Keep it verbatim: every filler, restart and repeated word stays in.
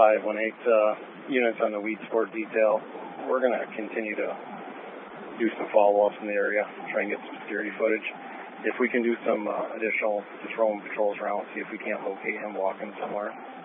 five one eight uh, units on the weed sport detail. We're going to continue to do some follow-ups in the area, try and get some security footage. If we can do some uh, additional, just roam patrols around, see if we can't locate him walking somewhere.